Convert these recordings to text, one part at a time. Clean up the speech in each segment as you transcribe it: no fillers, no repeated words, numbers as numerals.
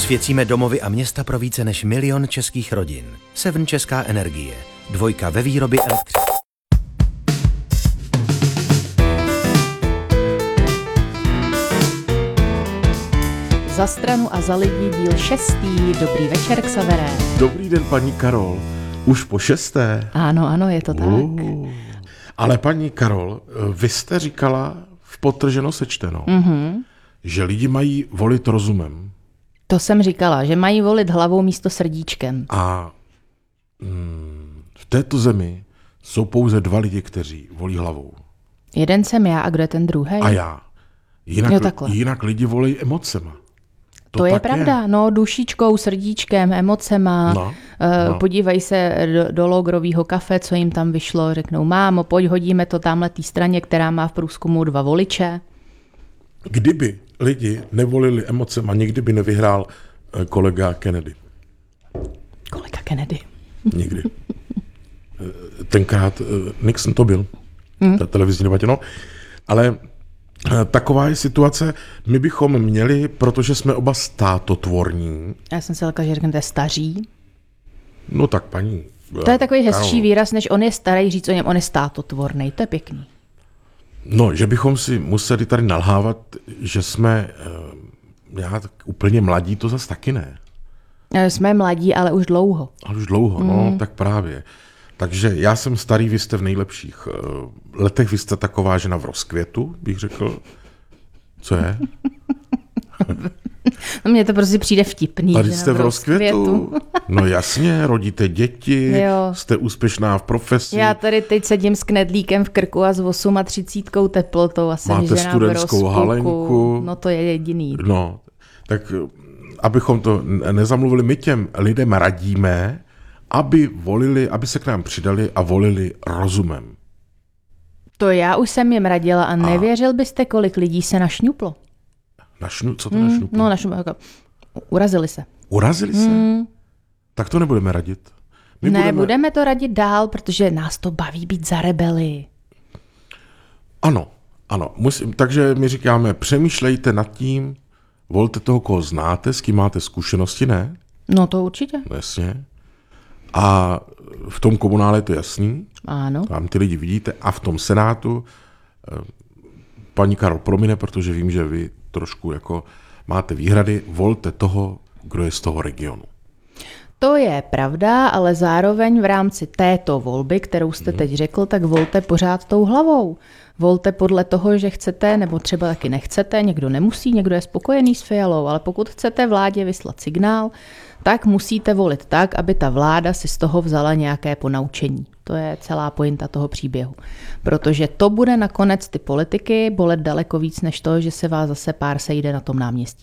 Osvěcíme domovy a města pro více než 1 000 000 českých rodin. Seven Česká energie. 2 ve výrobě elektřiny. Za stranu a za lidi díl 6. Dobrý večer, Xaveré. Dobrý den, paní Karol. Už po 6. Ano, je to tak. Ale paní Karol, vy jste říkala v podtrženo sečteno, že lidi mají volit rozumem. To jsem říkala, že mají volit hlavou místo srdíčkem. A v této zemi jsou pouze 2 lidi, kteří volí hlavou. Jeden jsem já a kdo je ten druhý? A já. Jinak lidi volí emocema. To je pravda, no, dušičkou, srdíčkem, emocema. No. Podívej se do Logrovýho kafe, co jim tam vyšlo, řeknou, mámo, pojď, hodíme to tamhle té straně, která má v průzkumu 2 voliče. Kdyby lidi nevolili emocema, nikdy by nevyhrál kolega Kennedy. Kolega Kennedy. Nikdy. Tenkrát Nixon to byl, ta televizní debatě, no. Ale taková je situace, my bychom měli, protože jsme oba státotvorní. Já jsem si řekla, že řeknete staří. No tak paní. To je takový hezčí výraz, než on je starý, říct o něm, on je státotvorný, to je pěkný. No, že bychom si museli tady nalhávat, že jsme nějak úplně mladí, to zas taky ne. Jsme mladí, ale už dlouho. Ale už dlouho, no, tak právě. Takže já jsem starý, vy jste v nejlepších letech, vy jste taková žena v rozkvětu, bych řekl. Co je? No mně to prostě přijde vtipný. A jste v rozkvětu? No jasně, rodíte děti, jo. Jste úspěšná v profesi. Já tady teď sedím s knedlíkem v krku a s 38 teplotou a jsem máte žena studentskou v rozpuku. halenku. No to je jediný. No, tak abychom to nezamluvili, my těm lidem radíme, aby volili, aby se k nám přidali a volili rozumem. To já už jsem jim radila a nevěřil byste, kolik lidí se našňuplo. Co to našňuplo? No, našňuplo. Urazili se. Urazili se? Tak to nebudeme radit. Budeme to radit dál, protože nás to baví být za rebeli. Ano. Takže my říkáme, přemýšlejte nad tím, volte toho, koho znáte, s kým máte zkušenosti, ne? No to určitě. Jasně. A v tom komunále je to jasný. Ano. Tam ty lidi vidíte. A v tom senátu paní Karol promine, protože vím, že vy trošku jako máte výhrady, volte toho, kdo je z toho regionu. To je pravda, ale zároveň v rámci této volby, kterou jste teď řekl, tak volte pořád tou hlavou. Volte podle toho, že chcete, nebo třeba taky nechcete, někdo nemusí, někdo je spokojený s Fialou, ale pokud chcete vládě vyslat signál, tak musíte volit tak, aby ta vláda si z toho vzala nějaké ponaučení. To je celá pointa toho příběhu. Protože to bude nakonec ty politiky bolet daleko víc, než to, že se vás zase pár sejde na tom náměstí.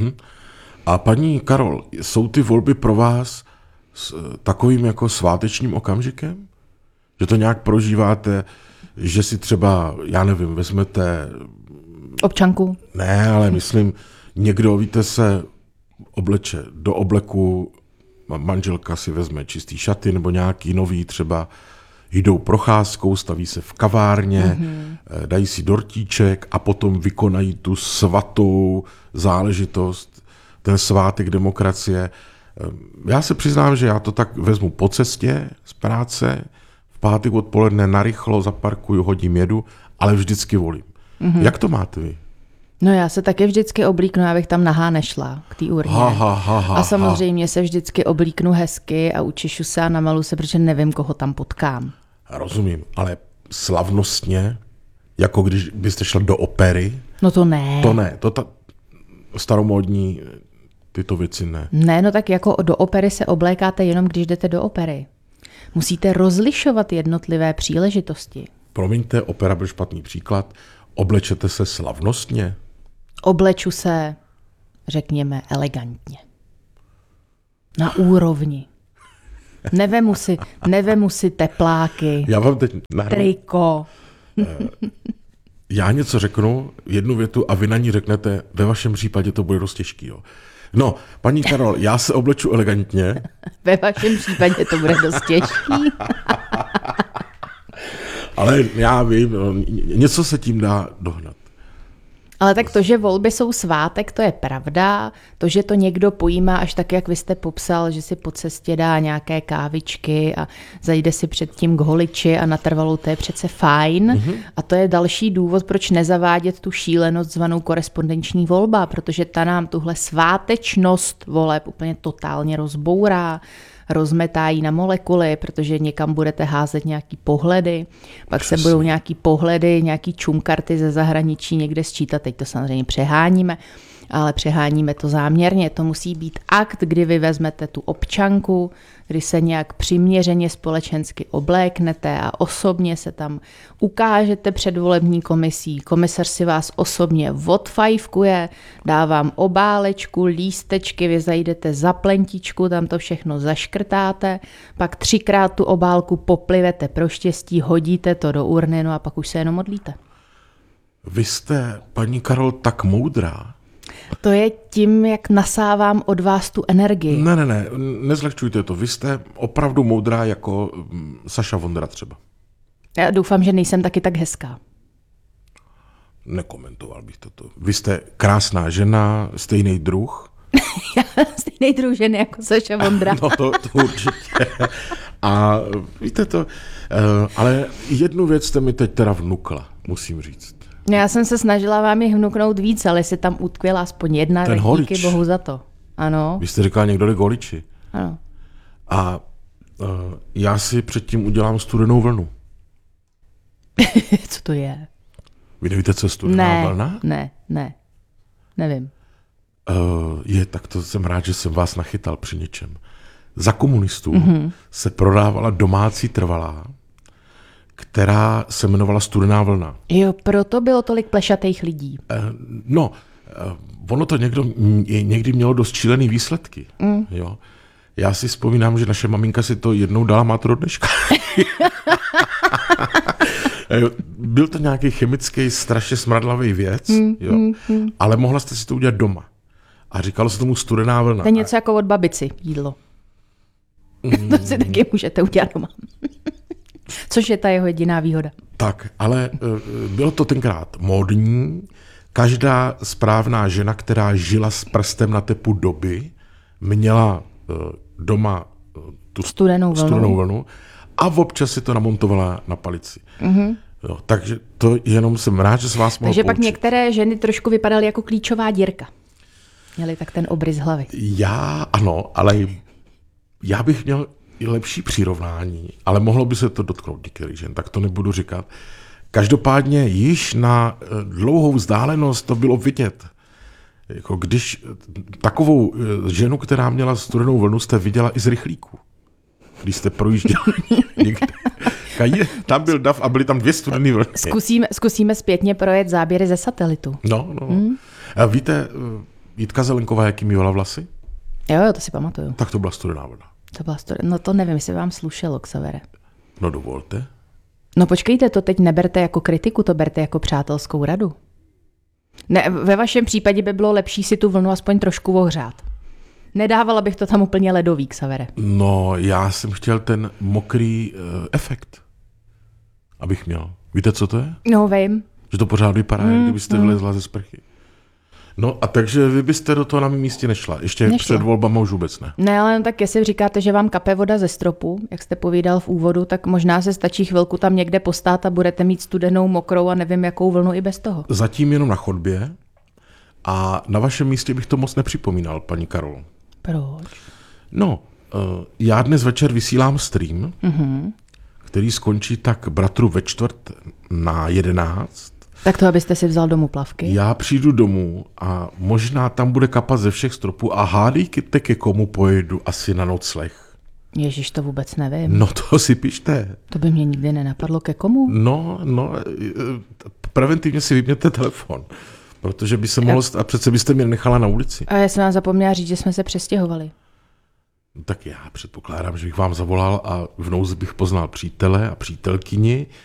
A paní Karol, jsou ty volby pro vás s takovým jako svátečním okamžikem? Že to nějak prožíváte, že si třeba, já nevím, vezmete... Občanku? Ne, ale myslím, někdo, víte, se obleče do obleku, manželka si vezme čistý šaty nebo nějaký nový, třeba jdou procházkou, staví se v kavárně, dají si dortíček a potom vykonají tu svatou záležitost, ten svátek demokracie. Já se přiznám, že já to tak vezmu po cestě z práce, v pátek odpoledne narychlo zaparkuju, hodím, jedu, ale vždycky volím. Jak to máte vy? No já se taky vždycky oblíknu, abych tam nahá nešla k té urně. A samozřejmě se vždycky oblíknu hezky a učešu se a namalu se, protože nevím, koho tam potkám. Rozumím, ale slavnostně, jako když byste šla do opery? No to ne. To ne, staromódní tyto věci ne. Ne, no tak jako do opery se oblékáte jenom, když jdete do opery. Musíte rozlišovat jednotlivé příležitosti. Promiňte, opera byl špatný příklad. Oblečete se slavnostně? Obleču se, řekněme, elegantně. Na úrovni. Nevemu si tepláky. Já vám teď triko. Já něco řeknu, jednu větu a vy na ní řeknete, ve vašem případě to bude dost těžký. Jo. No, paní Karol, já se obleču elegantně. Ve vašem případě to bude dost těžký. Ale já vím, něco se tím dá dohnat. Ale tak to, že volby jsou svátek, to je pravda. To, že to někdo pojímá až tak, jak vy jste popsal, že si po cestě dá nějaké kávičky a zajde si předtím k holiči a natrvalou, to je přece fajn. A to je další důvod, proč nezavádět tu šílenost zvanou korespondenční volba, protože ta nám tuhle svátečnost voleb úplně totálně rozbourá, rozmetá ji na molekuly, protože někam budete házet nějaký pohledy, pak se budou nějaký pohledy, nějaký čumkarty ze zahraničí někde sčítat, teď to samozřejmě přeháníme, ale přeháníme to záměrně. To musí být akt, kdy vy vezmete tu občanku, kdy se nějak přiměřeně společensky obléknete a osobně se tam ukážete před volební komisí. Komisař si vás osobně odfajfkuje, dá vám obálečku, lístečky, vy zajdete za plentičku, tam to všechno zaškrtáte, pak 3krát tu obálku poplivete pro štěstí, hodíte to do urny, no a pak už se jenom modlíte. Vy jste, paní Karol, tak moudrá. To je tím, jak nasávám od vás tu energii. Ne, nezlehčujte to. Vy jste opravdu moudrá jako Saša Vondra třeba. Já doufám, že nejsem taky tak hezká. Nekomentoval bych toto. Vy jste krásná žena, stejný druh. Stejnej druh ženy jako Saša Vondra. No to určitě. A víte to, ale jednu věc jste mi teď teda vnukla, musím říct. Já jsem se snažila vám ji vnuknout víc, ale si tam utkvěla aspoň jedna, Ten tak holič. díky bohu za to. Ano. Vy jste říkal, někdo jde k holiči. Ano. A já si předtím udělám studenou vlnu. Co to je? Vy nevíte, co je studená vlna? Ne. Nevím. Tak to jsem rád, že jsem vás nachytal při něčem. Za komunistů se prodávala domácí trvalá, která se jmenovala studená vlna. Jo, proto bylo tolik plešatých lidí. Ono to někdy mělo dost šílený výsledky. Jo. Já si vzpomínám, že naše maminka si to jednou dala, má to do dneška. Byl to nějaký chemický, strašně smradlavý věc, jo. Ale mohla jste si to udělat doma. A říkalo se tomu studená vlna. To je něco jako od babici jídlo. To si taky můžete udělat doma. Což je ta jeho jediná výhoda. Tak, ale bylo to tenkrát módní. Každá správná žena, která žila s prstem na tepu doby, měla doma tu studenou vlnu a občas si to namontovala na palici. Jo, takže to jenom jsem rád, že se vás mohl Takže pak poučit. některé ženy trošku vypadaly jako klíčová dírka. Měly tak ten obrys hlavy. Ano, ale já bych měl i lepší přirovnání, ale mohlo by se to dotknout některých žen, tak to nebudu říkat. Každopádně již na dlouhou vzdálenost to bylo vidět. Jako když takovou ženu, která měla studenou vlnu, jste viděla i z rychlíků. Když jste projížděli někde. Tam byl dav a byly tam 2 studený vlny. Zkusíme zpětně projet záběry ze satelitu. No. A víte, Jitka Zelenková, jaký mývala vlasy? Jo, to si pamatuju. Tak to byla studená vlna. No to nevím, jestli vám slušelo, Xavere. No dovolte. No počkejte, to teď neberte jako kritiku, to berte jako přátelskou radu. Ne, ve vašem případě by bylo lepší si tu vlnu aspoň trošku ohřát. Nedávala bych to tam úplně ledový, Xavere. No, já jsem chtěl ten mokrý efekt, abych měl. Víte, co to je? No, vím. Že to pořád vypadá, jak kdybyste vylezla ze sprchy. No a takže vy byste do toho na mém místě nešla. Ještě před volbama už vůbec ne. Ne, ale tak jestli říkáte, že vám kape voda ze stropu, jak jste povídal v úvodu, tak možná se stačí chvilku tam někde postát a budete mít studenou, mokrou a nevím jakou vlnu i bez toho. Zatím jenom na chodbě a na vašem místě bych to moc nepřipomínal, paní Karol. Proč? No, já dnes večer vysílám stream, který skončí tak bratru ve 10:45. Tak to, abyste si vzal domů plavky? Já přijdu domů a možná tam bude kapat ze všech stropů a hádejte, ke komu pojedu asi na nocleh. Ježiš, to vůbec nevím. No to si pište. To by mě nikdy nenapadlo, ke komu. No, preventivně si vypněte telefon, protože by se mohlo a přece byste mě nechala na ulici. A já jsem vám zapomněla říct, že jsme se přestěhovali. Tak já předpokládám, že bych vám zavolal a v nouzi bych poznal přítele a přítelkyni